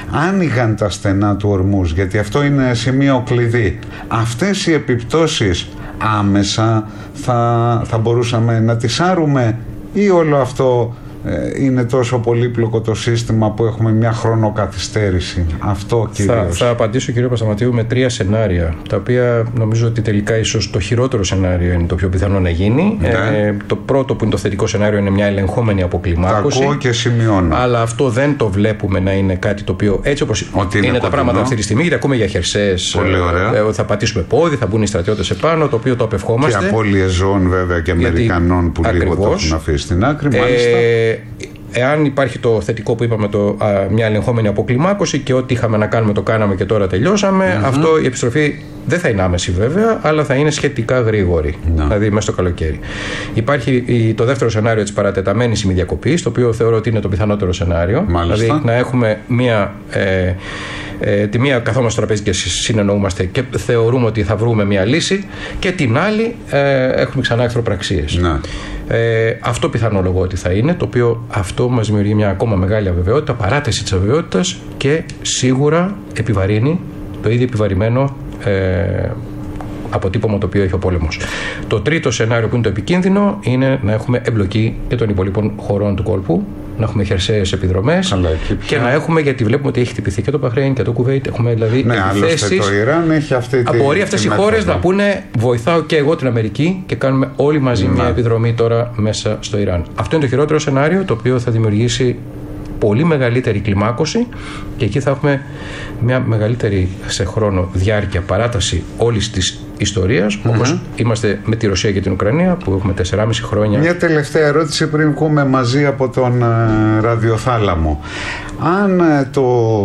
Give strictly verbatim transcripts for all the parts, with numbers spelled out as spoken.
άνοιγαν τα στενά του Ορμούζ, γιατί αυτό είναι σημείο κλειδί. Αυτές οι επιπτώσεις άμεσα θα, θα μπορούσαμε να τις άρουμε, ή όλο αυτό είναι τόσο πολύπλοκο το σύστημα που έχουμε μια χρονοκαθυστέρηση? Αυτό κυρίως. Θα, θα απαντήσω, κύριο Παπασταματίου, με τρία σενάρια, τα οποία νομίζω ότι τελικά ίσως το χειρότερο σενάριο είναι το πιο πιθανό να γίνει. Ναι. Ε, το πρώτο, που είναι το θετικό σενάριο, είναι μια ελεγχόμενη αποκλιμάκωση. Τα ακούω και σημειώνω. Αλλά αυτό δεν το βλέπουμε να είναι κάτι το οποίο, έτσι όπως είναι, είναι τα πράγματα αυτή τη στιγμή, γιατί ακούμε για χερσαίες. Πολύ ωραία. Ε, θα πατήσουμε πόδι, θα μπουν οι στρατιώτες επάνω, το οποίο το απευχόμαστε. Και απώλειες ζώων βέβαια και Αμερικανών που ακριβώς, λίγο το έχουν αφήσει στην άκρη. Μάλιστα. Ε, Εάν υπάρχει το θετικό που είπαμε, το, α, μια ελεγχόμενη αποκλιμάκωση, και ό,τι είχαμε να κάνουμε το κάναμε και τώρα τελειώσαμε, mm-hmm. αυτό, η επιστροφή δεν θα είναι άμεση βέβαια, αλλά θα είναι σχετικά γρήγορη, no. δηλαδή μέσα στο καλοκαίρι. Υπάρχει η, το δεύτερο σενάριο της παρατεταμένης ημιδιακοπής, το οποίο θεωρώ ότι είναι το πιθανότερο σενάριο. Μάλιστα. Δηλαδή να έχουμε μια... Ε, Ε, τη μία καθόμαστε στο τραπέζι και συνεννοούμαστε και θεωρούμε ότι θα βρούμε μια λύση, και την άλλη ε, έχουμε ξανά εχθροπραξίες. Ναι. Ε, αυτό πιθανολογώ ότι θα είναι, το οποίο αυτό μας δημιουργεί μια ακόμα μεγάλη αβεβαιότητα, παράταση της αβεβαιότητας, και σίγουρα επιβαρύνει το ήδη επιβαρημένο ε, αποτύπωμα το οποίο έχει ο πόλεμος. Το τρίτο σενάριο, που είναι το επικίνδυνο, είναι να έχουμε εμπλοκή και των υπολείπων χωρών του κόλπου, να έχουμε χερσαίες επιδρομές και να έχουμε, γιατί βλέπουμε ότι έχει χτυπηθεί και το Μπαχρέιν και το Κουβέιτ, έχουμε δηλαδή ναι, επιθέσεις. Το Ιράν έχει αυτή τη. Απορεί αυτές οι χώρες να πούνε, βοηθάω και εγώ την Αμερική, και κάνουμε όλοι μαζί ναι. μια επιδρομή τώρα μέσα στο Ιράν. Αυτό είναι το χειρότερο σενάριο, το οποίο θα δημιουργήσει πολύ μεγαλύτερη κλιμάκωση, και εκεί θα έχουμε μια μεγαλύτερη σε χρόνο διάρκεια παράταση όλης της ιστορίας, mm-hmm. όπως είμαστε με τη Ρωσία και την Ουκρανία, που έχουμε τεσσεράμισι χρόνια. Μια τελευταία ερώτηση πριν βγούμε μαζί από τον uh, ραδιοθάλαμο. Αν uh, το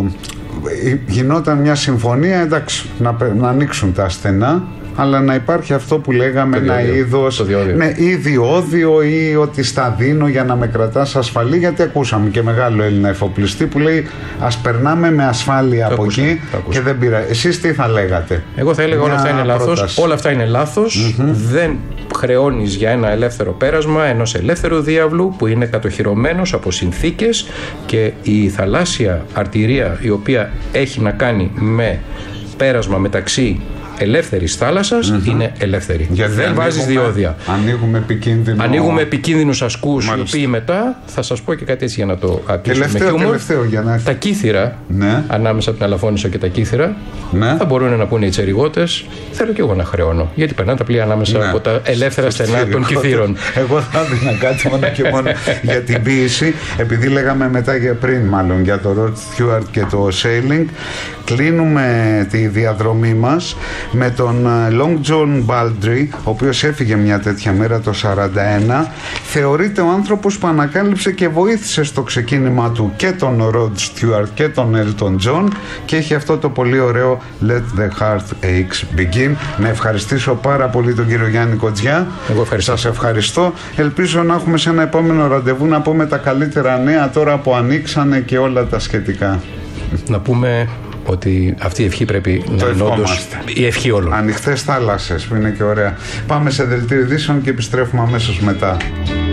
γινόταν μια συμφωνία, εντάξει, να, να ανοίξουν τα στενά, αλλά να υπάρχει αυτό που λέγαμε, ένα είδος ναι, ή διόδιο, ή ότι στα δίνω για να με κρατάς ασφαλή, γιατί ακούσαμε και μεγάλο Έλληνα εφοπλιστή που λέει ας περνάμε με ασφάλεια το από ακούσα, εκεί και δεν πειράζει. Εσείς τι θα λέγατε? Εγώ θα έλεγα όλα αυτά είναι λάθος. Όλα αυτά είναι λάθος. Mm-hmm. Δεν χρεώνεις για ένα ελεύθερο πέρασμα ενός ελεύθερου διάβλου που είναι κατοχυρωμένος από συνθήκες, και η θαλάσσια αρτηρία, η οποία έχει να κάνει με πέρασμα μεταξύ ελεύθερης θάλασσας, mm-hmm. είναι ελεύθερη. Γιατί δεν βάζεις διόδια. Ανοίγουμε επικίνδυνο... Ανοίγουμε επικίνδυνους ασκούς, οι οποίοι μετά, θα σας πω και κάτι έτσι για να το ακούσουμε με χιούμορ. Τελευταίο, για να... Τα κύθυρα, ναι. ανάμεσα από την Αλαφώνησο και τα κύθυρα, ναι. θα μπορούν να πούνε οι τσεριγότες, θέλω και εγώ να χρεώνω. Γιατί περνάνε τα πλοία ανάμεσα ναι. από τα ελεύθερα στενά των κύθυρων. Εγώ θα έδινα κάτι μόνο και μόνο για την ποίηση, επειδή λέγαμε μετά για πριν, μάλλον για το Rod Stewart και το Sailing. Κλείνουμε τη διαδρομή μας με τον Long John Baldry, ο οποίος έφυγε μια τέτοια μέρα το σαράντα ένα. Θεωρείται ο άνθρωπος που ανακάλυψε και βοήθησε στο ξεκίνημα του και τον Rod Stewart και τον Elton John, και έχει αυτό το πολύ ωραίο Let the Heart Aches Begin. Να ευχαριστήσω πάρα πολύ τον κύριο Γιάννη Κοτζιά. Εγώ ευχαριστώ. Σας ευχαριστώ. Ελπίζω να έχουμε σε ένα επόμενο ραντεβού να πούμε τα καλύτερα νέα τώρα που ανοίξανε και όλα τα σχετικά. Να πούμε ότι αυτή η ευχή πρέπει το να είναι όντως η ευχή όλων. Ανοιχτές θάλασσες, που είναι και ωραία. Πάμε σε δελτίο ειδήσεων και επιστρέφουμε αμέσως μετά.